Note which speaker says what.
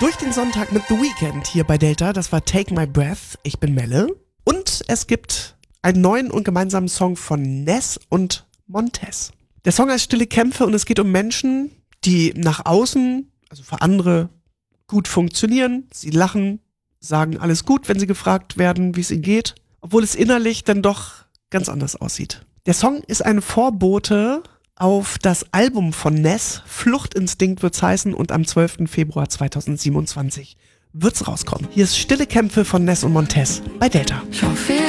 Speaker 1: Durch den Sonntag mit The Weeknd hier bei Delta. Das war Take My Breath. Ich bin Melle. Und es gibt einen neuen und gemeinsamen Song von Ness und Montez. Der Song heißt Stille Kämpfe und es geht um Menschen, die nach außen, also für andere, gut funktionieren. Sie lachen, sagen alles gut, wenn sie gefragt werden, wie es ihnen geht. Obwohl es innerlich dann doch ganz anders aussieht. Der Song ist ein Vorbote auf das Album von Ness, Fluchtinstinkt wird's heißen, und am 12. Februar 2027 wird's rauskommen. Hier ist Stille Kämpfe von Ness und Montez bei Delta.
Speaker 2: Schon viel